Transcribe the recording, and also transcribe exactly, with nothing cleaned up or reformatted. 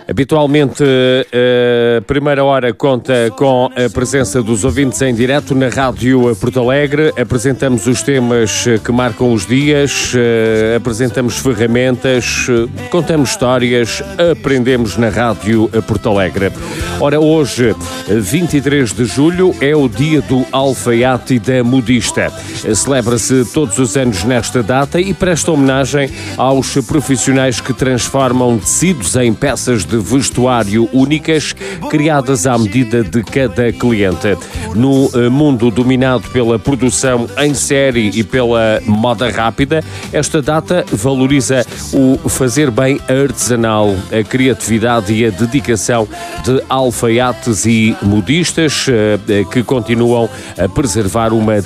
Habitualmente, a primeira hora conta com a presença dos ouvintes em direto na Rádio Porto Alegre. Apresentamos os temas que marcam os dias, apresentamos ferramentas, contamos histórias, aprendemos na Rádio Porto Alegre. Ora, hoje, vinte e três de julho, é o dia do alfaiate e da modista. Celebra-se todos os anos nesta data e presta homenagem aos profissionais que transformam tecidos em peças de vestuário únicas, criadas à medida de cada cliente. No mundo dominado pela produção em série e pela moda rápida, esta data valoriza o fazer bem artesanal, a criatividade e a dedicação de alfaiates e modistas que continuam a preservar uma